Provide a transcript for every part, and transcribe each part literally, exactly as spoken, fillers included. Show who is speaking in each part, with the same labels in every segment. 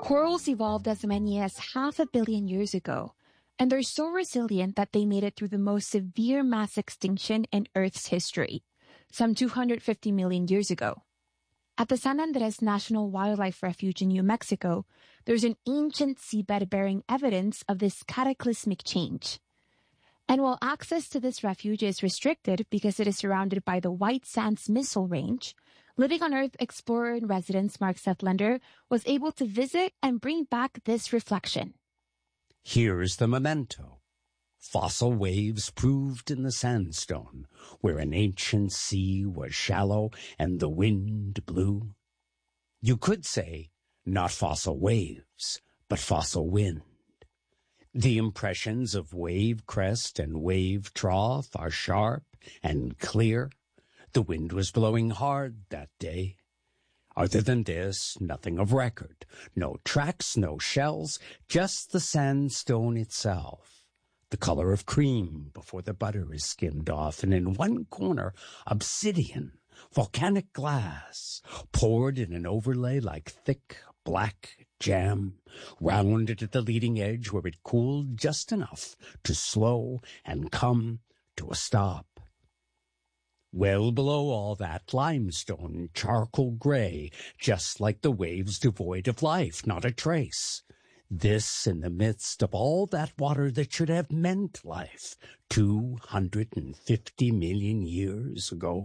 Speaker 1: Corals evolved as many as half a billion years ago, and they're so resilient that they made it through the most severe mass extinction in Earth's history, some two hundred fifty million years ago. At the San Andres National Wildlife Refuge in New Mexico, there's an ancient seabed bearing evidence of this cataclysmic change. And while access to this refuge is restricted because it is surrounded by the White Sands Missile Range, Living on Earth explorer in residence Mark Sethlander was able to visit and bring back this reflection.
Speaker 2: Here's the memento. Fossil waves proved in the sandstone, where an ancient sea was shallow and the wind blew. You could say, not fossil waves, but fossil wind. The impressions of wave crest and wave trough are sharp and clear. The wind was blowing hard that day. Other than this, nothing of record. No tracks, no shells, just the sandstone itself. The color of cream before the butter is skimmed off, and in one corner, obsidian, volcanic glass, poured in an overlay like thick black jam, rounded at the leading edge where it cooled just enough to slow and come to a stop. Well below all that, limestone, charcoal gray, just like the waves devoid of life, not a trace. This in the midst of all that water that should have meant life two hundred fifty million years ago.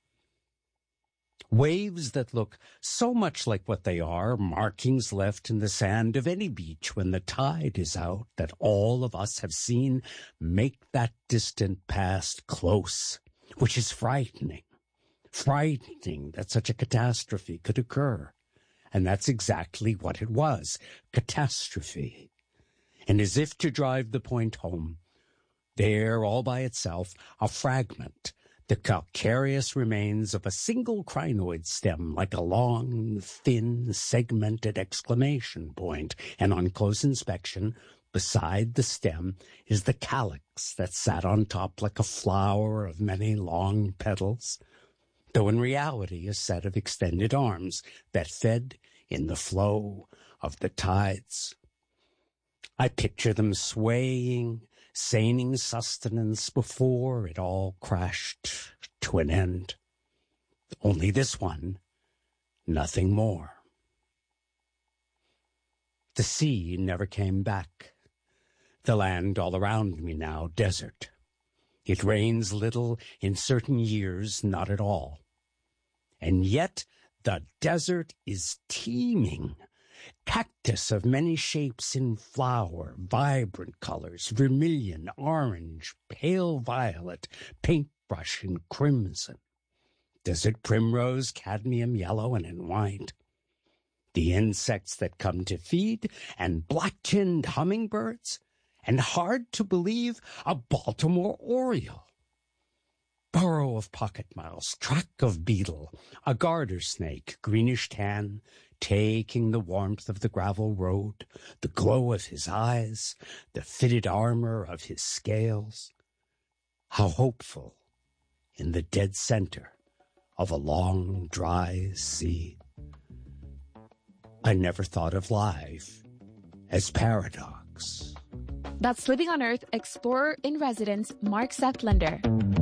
Speaker 2: Waves that look so much like what they are, markings left in the sand of any beach when the tide is out that all of us have seen, make that distant past close, which is frightening. Frightening that such a catastrophe could occur. And that's exactly what it was, catastrophe. And as if to drive the point home, there, all by itself, a fragment, the calcareous remains of a single crinoid stem, like a long, thin, segmented exclamation point, and on close inspection, beside the stem is the calyx that sat on top like a flower of many long petals, though in reality a set of extended arms that fed in the flow of the tides. I picture them swaying, seining sustenance before it all crashed to an end. Only this one, nothing more. The sea never came back. The land all around me now, desert. It rains little in certain years, not at all. And yet the desert is teeming. Cactus of many shapes in flower, vibrant colors, vermilion, orange, pale violet, paintbrush, and crimson. Desert primrose, cadmium yellow, and in white. The insects that come to feed, and black-chinned hummingbirds, and hard to believe, a Baltimore oriole. Burrow of pocket mouse, track of beetle, a garter snake, greenish tan, taking the warmth of the gravel road, the glow of his eyes, the fitted armor of his scales. How hopeful in the dead center of a long, dry sea. I never thought of life as paradox.
Speaker 1: That's Living on Earth explorer in residence Mark Sethlander.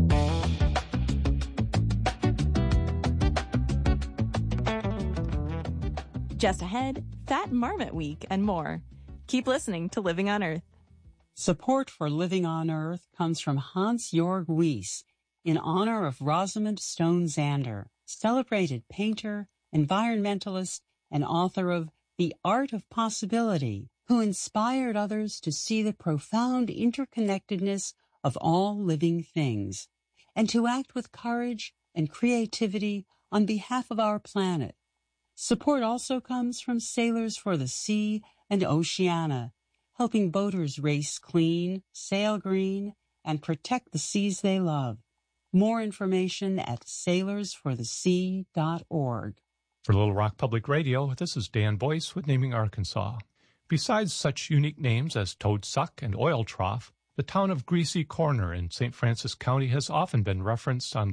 Speaker 3: Just ahead, Fat Marmot Week and more. Keep listening to Living on Earth.
Speaker 4: Support for Living on Earth comes from Hans-Jörg Wyss in honor of Rosamund Stone Zander, celebrated painter, environmentalist, and author of The Art of Possibility, who inspired others to see the profound interconnectedness of all living things and to act with courage and creativity on behalf of our planet. Support also comes from Sailors for the Sea and Oceana, helping boaters race clean, sail green, and protect the seas they love. More information at sailors for the sea dot org.
Speaker 5: For Little Rock Public Radio, this is Dan Boyce with Naming Arkansas. Besides such unique names as Toad Suck and Oil Trough, the town of Greasy Corner in Saint Francis County has often been referenced on